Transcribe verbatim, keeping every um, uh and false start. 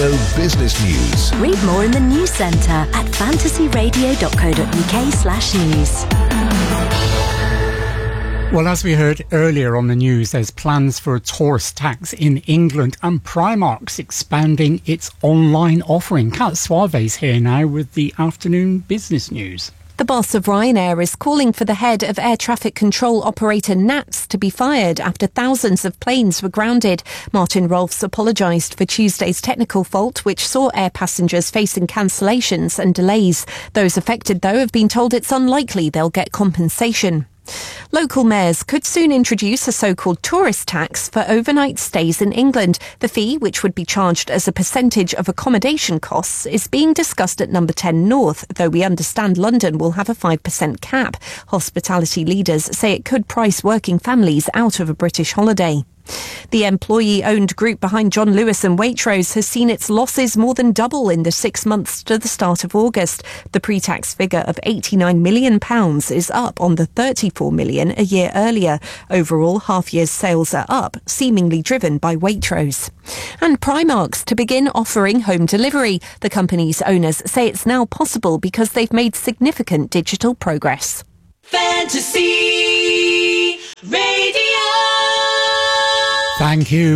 Radio Business News. Read more in the news centre at fantasyradio.co.uk slash news. Well, as we heard earlier on the news, there's plans for a tourist tax in England, and Primark's expanding its online offering. Kat Suave's here now with the afternoon business news. The boss of Ryanair is calling for the head of air traffic control operator N A T S to be fired after thousands of planes were grounded. Martin Rolfs apologised for Tuesday's technical fault, which saw air passengers facing cancellations and delays. Those affected, though, have been told it's unlikely they'll get compensation. Local mayors could soon introduce a so-called tourist tax for overnight stays in England. The fee, which would be charged as a percentage of accommodation costs, is being discussed at Number ten North, though we understand London will have a five percent cap. Hospitality leaders say it could price working families out of a British holiday. The employee-owned group behind John Lewis and Waitrose has seen its losses more than double in the six months to the start of August. The pre-tax figure of eighty-nine million pounds is up on the thirty-four million pounds a year earlier. Overall, half-year's sales are up, seemingly driven by Waitrose. And Primark's to begin offering home delivery. The company's owners say it's now possible because they've made significant digital progress. Fantasy Radio. Thank you.